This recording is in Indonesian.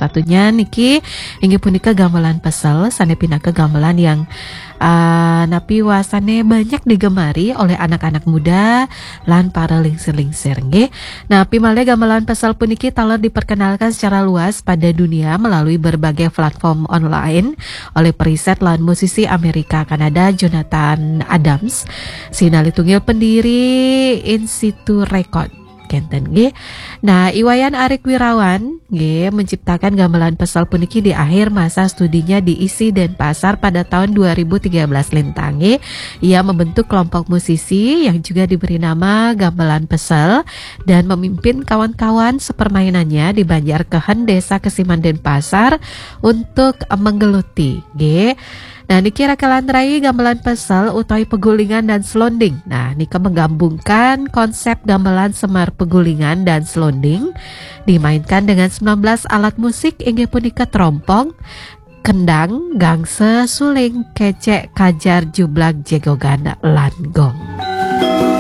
satunya niki inggih punika gamelan pesel sanepina ke gamelan yang napi wasane banyak digemari oleh anak-anak muda lan para lingsir-lingsir nggih. Nah, pimale gamelan pesel puniki taler diperkenalkan secara luas pada dunia melalui berbagai platform online oleh periset lan musisi Amerika Kanada Jonathan Adams, sinali tunggil pendiri Institute Record. Kenten nggih. Nah, Iwayan Arik Wirawan nggih menciptakan gamelan pesel puniki di akhir masa studinya di ISI Denpasar pada tahun 2013 lintang nggih. Ia membentuk kelompok musisi yang juga diberi nama Gamelan Pesel dan memimpin kawan-kawan sepermainannya di Banjarkehen Desa Kesiman Denpasar untuk menggeluti nggih. Nah, niki rakalantrai gamelan pesel utawi pegulingan dan selonding. Nah, nika menggabungkan konsep gamelan semar pegulingan dan selonding dimainkan dengan 19 alat musik inggih punika trompong, kendang, gangse, suling, kecek, kajar, jublak, jegogan, lan gong.